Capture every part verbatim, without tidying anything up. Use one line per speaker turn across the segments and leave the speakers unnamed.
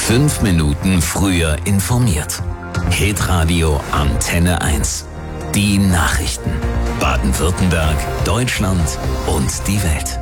Fünf Minuten früher informiert. Hitradio Antenne eins. Die Nachrichten. Baden-Württemberg, Deutschland und die Welt.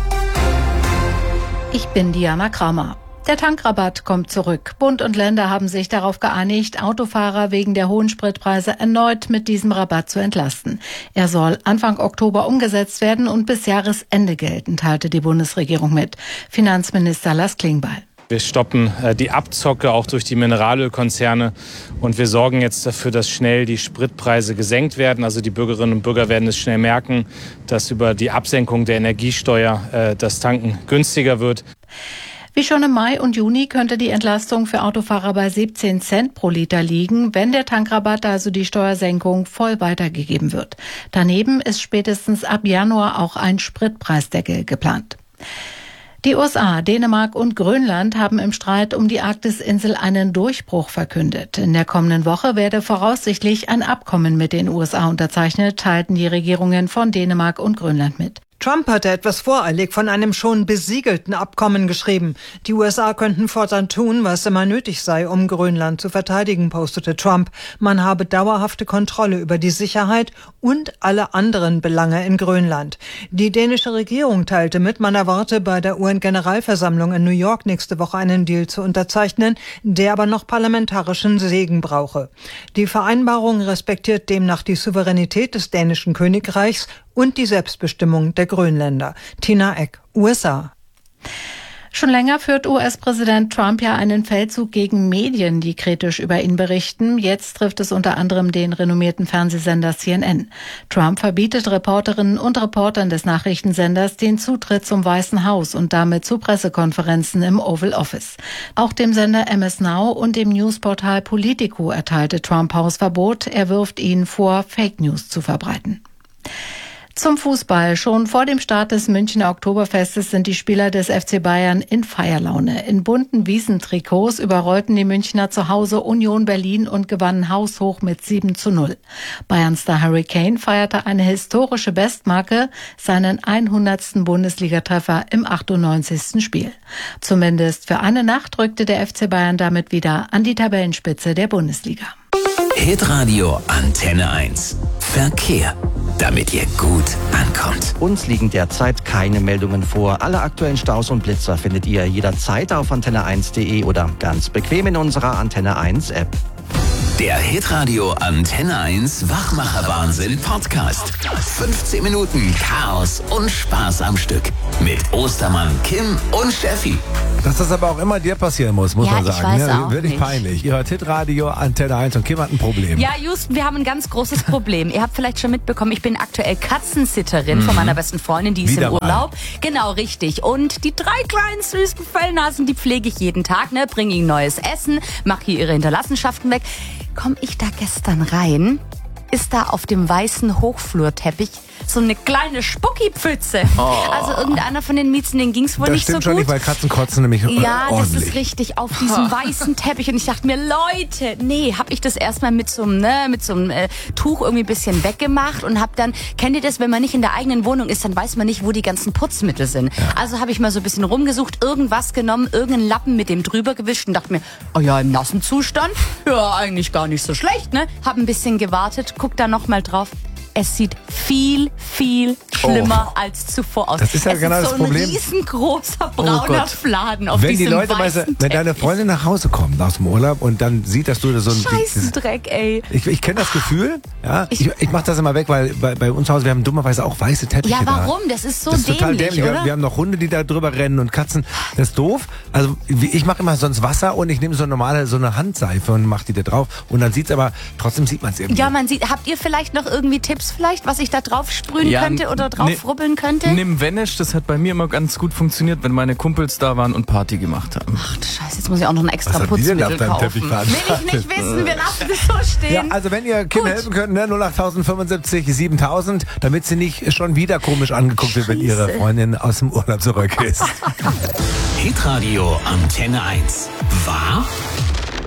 Ich bin Diana Kramer. Der Tankrabatt kommt zurück. Bund und Länder haben sich darauf geeinigt, Autofahrer wegen der hohen Spritpreise erneut mit diesem Rabatt zu entlasten. Er soll Anfang Oktober umgesetzt werden und bis Jahresende gelten, teilte die Bundesregierung mit. Finanzminister Lars Klingbeil.
Wir stoppen äh, die Abzocke auch durch die Mineralölkonzerne und wir sorgen jetzt dafür, dass schnell die Spritpreise gesenkt werden. Also die Bürgerinnen und Bürger werden es schnell merken, dass über die Absenkung der Energiesteuer äh, das Tanken günstiger wird.
Wie schon im Mai und Juni könnte die Entlastung für Autofahrer bei siebzehn Cent pro Liter liegen, wenn der Tankrabatt, also die Steuersenkung, voll weitergegeben wird. Daneben ist spätestens ab Januar auch ein Spritpreisdeckel geplant. Die U S A, Dänemark und Grönland haben im Streit um die Arktisinsel einen Durchbruch verkündet. In der kommenden Woche werde voraussichtlich ein Abkommen mit den U S A unterzeichnet, teilten die Regierungen von Dänemark und Grönland mit.
Trump hatte etwas voreilig von einem schon besiegelten Abkommen geschrieben. Die U S A könnten fortan tun, was immer nötig sei, um Grönland zu verteidigen, postete Trump. Man habe dauerhafte Kontrolle über die Sicherheit und alle anderen Belange in Grönland. Die dänische Regierung teilte mit, man erwarte bei der U N-Generalversammlung in New York nächste Woche einen Deal zu unterzeichnen, der aber noch parlamentarischen Segen brauche. Die Vereinbarung respektiert demnach die Souveränität des dänischen Königreichs und die Selbstbestimmung der Grönländer. Tina Eck, U S A.
Schon länger führt U S-Präsident Trump ja einen Feldzug gegen Medien, die kritisch über ihn berichten. Jetzt trifft es unter anderem den renommierten Fernsehsender C N N. Trump verbietet Reporterinnen und Reportern des Nachrichtensenders den Zutritt zum Weißen Haus und damit zu Pressekonferenzen im Oval Office. Auch dem Sender M S Now und dem Newsportal Politico erteilte Trump Hausverbot. Er wirft ihnen vor, Fake News zu verbreiten. Zum Fußball. Schon vor dem Start des Münchner Oktoberfestes sind die Spieler des F C Bayern in Feierlaune. In bunten Wiesentrikots überrollten die Münchner zu Hause Union Berlin und gewannen haushoch mit sieben zu null. Bayern-Star Harry Kane feierte eine historische Bestmarke, seinen hundertsten Bundesligatreffer im achtundneunzigsten Spiel. Zumindest für eine Nacht rückte der F C Bayern damit wieder an die Tabellenspitze der Bundesliga.
Hitradio Antenne eins. Verkehr. Damit ihr gut ankommt.
Uns liegen derzeit keine Meldungen vor. Alle aktuellen Staus und Blitzer findet ihr jederzeit auf antenne eins punkt de oder ganz bequem in unserer Antenne eins App.
Der Hitradio Antenne eins Wachmacher-Wahnsinn Podcast. fünfzehn Minuten Chaos und Spaß am Stück. Mit Ostermann, Kim und Steffi.
Dass das aber auch immer dir passieren muss, muss
ja,
man sagen.
Ich weiß
ja,
auch
wirklich
nicht.
peinlich. Ihr hört Hitradio Antenne eins und Kim hat ein Problem.
Ja, just, wir haben ein ganz großes Problem. Ihr habt vielleicht schon mitbekommen, ich bin aktuell Katzensitterin mhm. von meiner besten Freundin, die ist
Wieder
im Urlaub.
mal.
Genau, richtig. Und die drei kleinen süßen Fellnasen, die pflege ich jeden Tag, ne? Bringe ihnen neues Essen, mache hier ihre Hinterlassenschaften weg. Komm ich da gestern rein, ist da auf dem weißen Hochflurteppich so eine kleine Spuckipfütze. Oh. Also irgendeiner von den Miezen, denen ging's wohl
das
nicht so gut.
Das stimmt schon nicht, weil Katzen kotzen nämlich
Ja,
ordentlich.
das ist richtig, auf diesem weißen Teppich. Und ich dachte mir, Leute, nee, hab ich das erstmal mit so einem, ne, mit so einem äh, Tuch irgendwie ein bisschen weggemacht und hab dann, kennt ihr das, wenn man nicht in der eigenen Wohnung ist, dann weiß man nicht, wo die ganzen Putzmittel sind. Ja. Also habe ich mal so ein bisschen rumgesucht, irgendwas genommen, irgendeinen Lappen mit dem drüber gewischt und dachte mir, oh ja, im nassen Zustand, ja, eigentlich gar nicht so schlecht, ne? Hab ein bisschen gewartet, guck da noch mal drauf. Es sieht viel, viel schlimmer oh. als zuvor aus.
Das ist ja
es
genau
ist
das
so
Problem.
ein riesengroßer brauner
oh
Fladen auf
wenn
diesem
die Leute
weißen
weißt,
Teppich.
Wenn deine Freundin nach Hause kommt aus dem Urlaub und dann sieht, dass du so ein...
Scheißdreck, ey.
Ich, ich kenne das Gefühl. Ja, ich
ich,
ich mache das immer weg, weil bei, bei uns zu Hause, wir haben dummerweise auch weiße Teppiche.
Ja, warum?
Da.
Das ist so
das ist
dämlich,
total dämlich.
oder?
Wir, wir haben noch Hunde, die da drüber rennen und Katzen. Das ist doof. Also ich mache immer sonst Wasser und ich nehme so eine normale, so eine Handseife und mache die da drauf. Und dann sieht's aber, trotzdem sieht man es irgendwie.
Ja, man sieht, habt ihr vielleicht noch irgendwie Tipps vielleicht, was ich da drauf sprühen
Ja,
könnte oder drauf
ne,
rubbeln könnte?
Nimm Vanish, das hat bei mir immer ganz gut funktioniert, wenn meine Kumpels da waren und Party gemacht haben.
Ach du Scheiße, jetzt muss ich auch noch ein extra
Was hat die denn
Putzmittel
auf deinem
kaufen.
Teppich
Will ich nicht wissen, wir lassen es so stehen.
Ja, also wenn ihr Kim
Gut.
helfen könnt, ne, null acht fünfundsiebzig siebentausend, damit sie nicht schon wieder komisch angeguckt wird, wenn ihre Freundin aus dem Urlaub zurück ist.
Hitradio Antenne eins. Wahr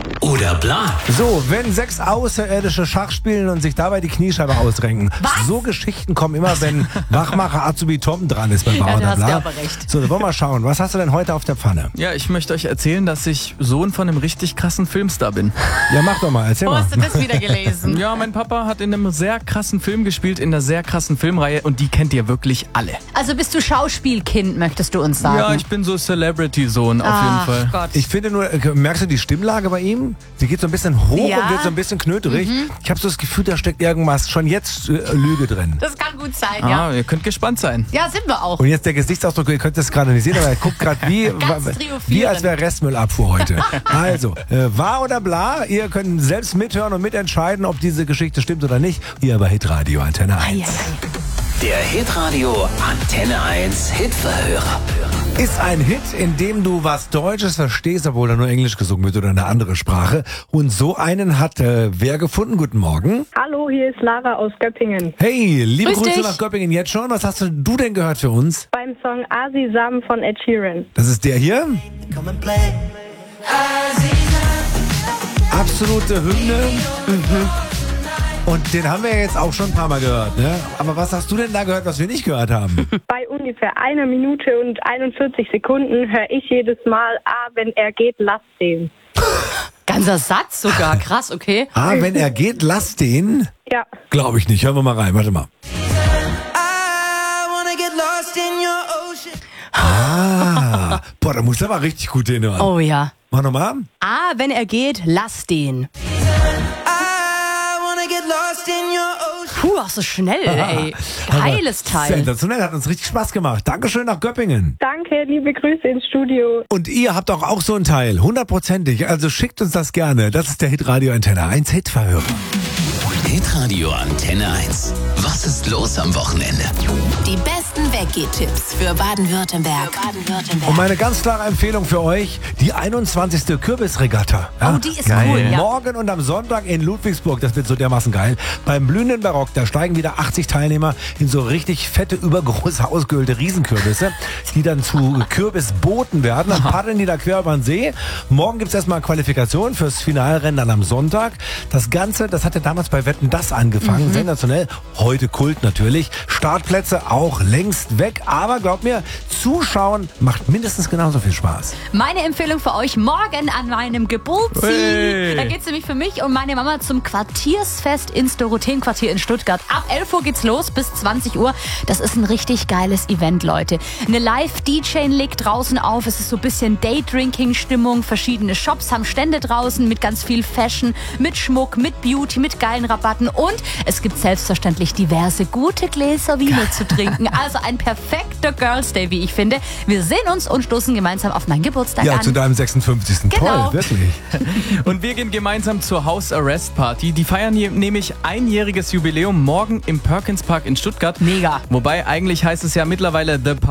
oder bla.
So, wenn sechs Außerirdische Schach spielen und sich dabei die Kniescheibe ausrenken.
Was?
So Geschichten kommen immer, wenn Wachmacher Azubi Tom dran ist bei Wahr
Ja,
oder
du hast
bla.
ja aber recht.
So, dann wollen wir mal schauen. Was hast du denn heute auf der Pfanne?
Ja, ich möchte euch erzählen, dass ich Sohn von einem richtig krassen Filmstar bin.
Ja, mach doch mal. Erzähl
Wo
mal.
hast du das wieder gelesen?
Ja, mein Papa hat in einem sehr krassen Film gespielt, in einer sehr krassen Filmreihe und die kennt ihr wirklich alle.
Also bist du Schauspielkind, möchtest du uns sagen?
Ja, ich bin so Celebrity-Sohn auf jeden
Ach
Fall.
Gott.
Ich finde nur, äh, merkst du die Stimmlage bei ihm? Sie geht so ein bisschen hoch
Ja.
und wird so ein bisschen knöterig. Ich habe so das Gefühl, da steckt irgendwas schon jetzt äh, Lüge drin.
Das kann gut sein, ja.
Ah, ihr könnt gespannt sein.
Ja, sind wir auch.
Und jetzt der Gesichtsausdruck, ihr könnt das gerade nicht sehen, aber er guckt gerade wie,
Ganz
wa-
triumphierend.
wie als wäre Restmüllabfuhr heute. Also, äh, wahr oder bla, ihr könnt selbst mithören und mitentscheiden, ob diese Geschichte stimmt oder nicht. Hier bei Hitradio Antenne eins.
Der Hitradio Antenne eins Hitverhörer.
Ist ein Hit, in dem du was Deutsches verstehst, obwohl da nur Englisch gesungen wird oder eine andere Sprache. Und so einen hat äh, wer gefunden? Guten Morgen.
Hallo, hier ist Lara aus Göppingen.
Hey, liebe
Grüß
Grüße
dich.
nach Göppingen jetzt schon. Was hast du denn gehört für uns?
Beim Song Asisam von Ed Sheeran.
Das ist der hier. Absolute Hymne. Mhm. Und den haben wir jetzt auch schon ein paar Mal gehört, ne? Aber was hast du denn da gehört, was wir nicht gehört haben?
Bei ungefähr einer Minute und einundvierzig Sekunden höre ich jedes Mal, ah, wenn er geht, lass den.
Ganzer Satz sogar, krass, okay.
Ah, wenn er geht, lass den.
Ja,
Glaube ich nicht. Hören wir mal rein. Warte mal. Ah, boah, da muss er aber richtig gut hinhören.
Oh ja.
Mach nochmal.
Ah, wenn er geht, lass den. Puh, auch so schnell, ey. Geiles Teil.
Sensationell, hat uns richtig Spaß gemacht. Dankeschön nach Göppingen.
danke, liebe Grüße ins Studio.
Und ihr habt auch, auch so ein Teil, hundertprozentig. Also schickt uns das gerne. Das ist der Hitradio Antenne eins Hitverhörer.
Hitradio Antenne eins. Was ist los am Wochenende?
Die besten Weggehtipps für Baden-Württemberg. Baden-Württemberg.
Und meine ganz klare Empfehlung für euch, die einundzwanzigste Kürbisregatta.
Oh, die ist
geil.
cool, ja.
Morgen und am Sonntag in Ludwigsburg, das wird so dermaßen geil. Beim blühenden Barock, da steigen wieder achtzig Teilnehmer in so richtig fette, übergroße, ausgehöhlte Riesenkürbisse, die dann zu Kürbisbooten werden. Dann paddeln die da quer über den See. Morgen gibt's erstmal Qualifikation fürs Finalrennen dann am Sonntag. Das Ganze, das hat ja damals bei Wetten, das angefangen. Mhm. Sensationell. Heute Kult natürlich. Startplätze auch längst weg. Aber glaubt mir, Zuschauen macht mindestens genauso viel Spaß.
Meine Empfehlung für euch morgen an meinem Geburtstag.
Hey.
Da geht's nämlich für mich und meine Mama zum Quartiersfest ins Dorotheenquartier in Stuttgart. Ab elf Uhr geht's los bis zwanzig Uhr. Das ist ein richtig geiles Event, Leute. Eine Live-D J legt draußen auf. Es ist so ein bisschen Daydrinking-Stimmung. Verschiedene Shops haben Stände draußen mit ganz viel Fashion, mit Schmuck, mit Beauty, mit geilen Rabatten. Und es gibt selbstverständlich diverse gute Gläser Wiener zu trinken. Also ein perfekter Girls Day, wie ich finde. Wir sehen uns und stoßen gemeinsam auf meinen Geburtstag
Ja,
an.
zu deinem sechsundfünfzigsten
Genau.
Toll, wirklich.
Und wir gehen gemeinsam zur House Arrest Party. Die feiern hier nämlich einjähriges Jubiläum morgen im Perkins Park in Stuttgart.
Mega.
Wobei eigentlich heißt es ja mittlerweile The Party.